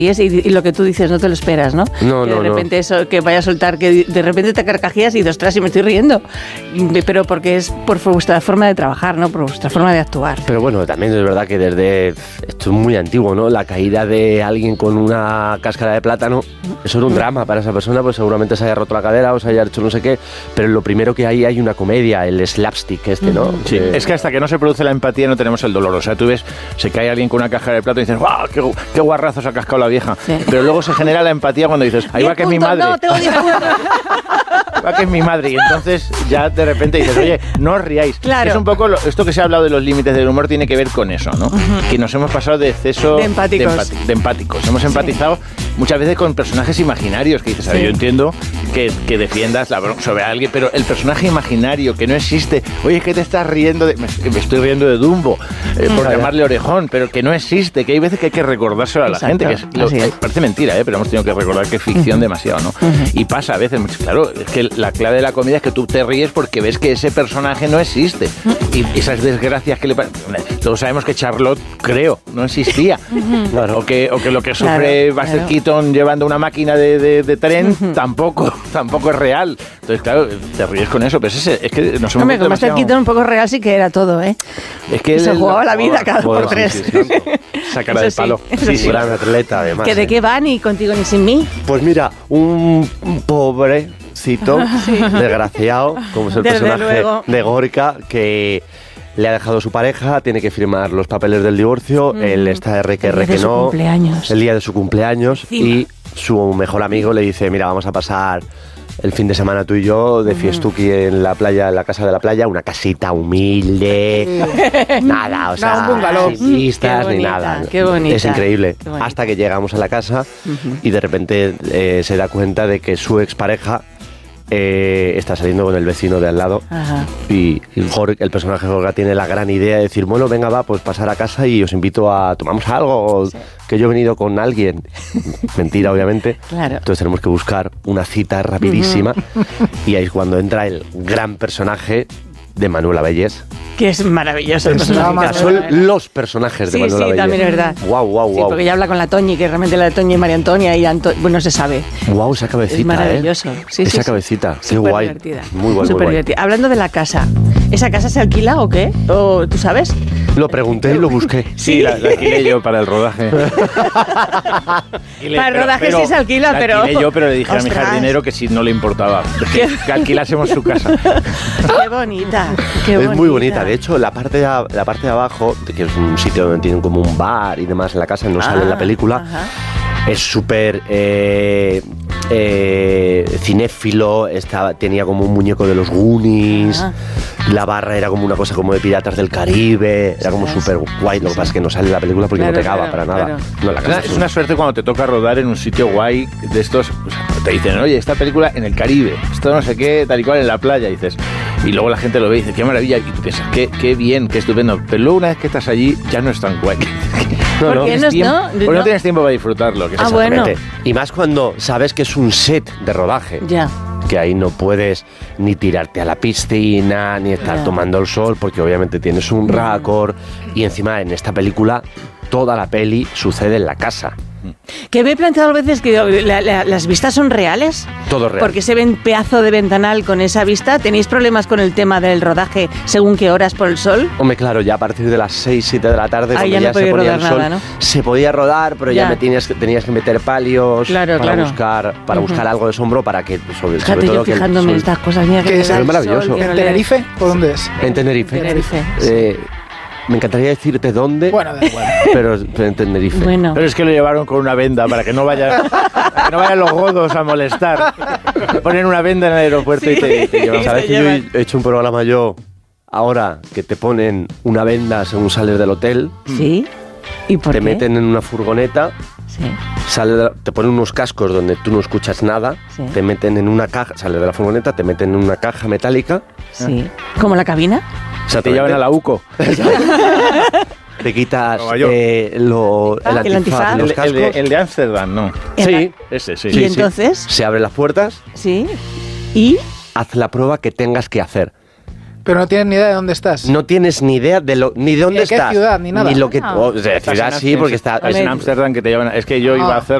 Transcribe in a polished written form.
Y lo que tú dices, no te lo esperas, ¿no? No, que de repente eso, que vaya a soltar, que de repente te carcajeas y dices, ostras, y me estoy riendo. Pero porque es por vuestra forma de trabajar, ¿no? Por vuestra forma de actuar. Pero bueno, también es verdad que esto es muy antiguo, ¿no? La caída de alguien con una cáscara de plátano, eso era un drama para esa persona, pues seguramente se haya roto la cadera o se haya hecho no sé qué, pero lo primero que hay una comedia, el slapstick ¿no? Sí, es que hasta que no se produce la empatía no tenemos el dolor. O sea, tú ves, se cae alguien con una cáscara de plátano y dices, ¡guau! ¡Qué guarrazo se ha cascado la vieja! Sí. Pero luego se genera la empatía cuando dices, ahí va que es mi madre. No, tengo 10 puntos. Va que es mi madre. Y entonces ya de repente dices, oye, no os riáis. Claro. Es un poco esto que se ha hablado de los límites del humor tiene que ver con eso, ¿no? Que nos hemos pasado de exceso de empáticos. Hemos empatizado muchas veces con personajes imaginarios que dices, a ver, yo entiendo que defiendas la broma sobre alguien, pero el personaje imaginario que no existe, oye, es que te estás riendo me estoy riendo de Dumbo, por llamarle Orejón, pero que no existe, que hay veces que hay que recordárselo a la gente, que parece mentira, pero hemos tenido que recordar que es ficción demasiado, ¿no? Y pasa a veces, claro, es que la clave de la comedia es que tú te ríes porque ves que ese personaje no existe. Y esas desgracias que le pasan. Todos sabemos que Charlotte, creo, no existía. Claro. O que lo que sufre Buster Keaton llevando una máquina de tren tampoco es real. Entonces, claro, te ríes con eso, pero es que nos hemos... Hombre, con Buster Keaton un poco real sí que era todo, ¿eh? Es que se jugaba la vida cada por tres. Esa cara del palo. Sí, gran atleta, además. ¿Que de qué va ni contigo ni sin mí? Pues mira, un pobrecito, desgraciado, como es el personaje de Gorka, que le ha dejado su pareja, tiene que firmar los papeles del divorcio, él está que no, el día de su cumpleaños, y su mejor amigo le dice, mira, vamos a pasar el fin de semana tú y yo de fiestuki en la playa, en la casa de la playa, una casita humilde, nada, o sea, sin vistas ni nada. Qué bonita. Es increíble. Hasta que llegamos a la casa y de repente se da cuenta de que su expareja está saliendo con el vecino de al lado. Y el personaje Jorge tiene la gran idea de decir, bueno, venga, va, pues pasar a casa y os invito a tomamos algo, que yo he venido con alguien. Mentira, obviamente. Claro. Entonces tenemos que buscar una cita rapidísima y ahí es cuando entra el gran personaje de Manuel Abellés. Que es maravilloso el personaje. Son los personajes de Manuel Abellés. Sí, también es verdad. Wow. Sí, porque ya habla con la Toñi, que realmente la de Toñi y María Antonia y bueno, se sabe. Wow, esa cabecita, es maravilloso. Esa cabecita, qué guay. Divertida. Muy guay, súper divertida. Hablando de la casa, ¿esa casa se alquila o qué? ¿O tú sabes? Lo pregunté y lo busqué. Sí, la alquilé yo para el rodaje. Para el rodaje sí se alquila, pero... La alquilé yo, pero le dije a mi jardinero que si no le importaba que alquilásemos su casa. Qué bonita, qué bonita. Es muy bonita. De hecho, la parte de abajo, que es un sitio donde tienen como un bar y demás en la casa, no sale en la película, es súper cinéfilo, tenía como un muñeco de los Goonies, la barra era como una cosa como de Piratas del Caribe, era como súper guay. Lo que pasa es que no sale en la película porque no pegaba para nada. No, es una suerte cuando te toca rodar en un sitio guay de estos, pues, te dicen, oye, esta película en el Caribe, esto no sé qué, tal y cual en la playa, y dices, y luego la gente lo ve y dice, qué maravilla, y tú piensas, qué bien, qué estupendo, pero luego una vez que estás allí ya no es tan guay. Porque no tienes tiempo para disfrutarlo. Que bueno. Y más cuando sabes que es un set de rodaje. Ya. Que ahí no puedes ni tirarte a la piscina, ni estar tomando el sol, porque obviamente tienes un récord. Y encima en esta película, toda la peli sucede en la casa. Que me he planteado a veces que las vistas son reales. Todo real. Porque se ven pedazo de ventanal con esa vista. ¿Tenéis problemas con el tema del rodaje según qué horas por el sol? Hombre, claro, ya a partir de las 6, 7 de la tarde, cuando ya se ponía el sol, nada, ¿no? se podía rodar, pero ya tenías que meter palios para buscar algo de sombra para que, sobre todo, yo fijándome en estas cosas. Mira que es maravilloso. ¿En Tenerife o dónde es? En Tenerife. Me encantaría decirte dónde, bueno, da igual. pero en Tenerife. Bueno. Pero es que lo llevaron con una venda para que no vayan los godos a molestar. Ponen una venda en el aeropuerto y te llevan. ¿Sabes que yo he hecho un programa ahora que te ponen una venda según sales del hotel? Sí. ¿Y por qué? Meten en una furgoneta. Sí. Te ponen unos cascos donde tú no escuchas nada. Sí. Te meten en una caja, sales de la furgoneta, te meten en una caja metálica. Sí. ¿Como la cabina? O sea, te llevan a la UCO. Te quitas el antifaz, los cascos. El de Ámsterdam, ¿no? Sí. Ese, sí. ¿Y entonces? Se abren las puertas. Sí. ¿Y? Haz la prueba que tengas que hacer. Pero no tienes ni idea de dónde estás. No tienes ni idea de ni de dónde estás. Ni qué ciudad, ni nada. Ni lo que... de ciudad sí, porque está... Es en Ámsterdam que te llevan... Es que yo iba a hacer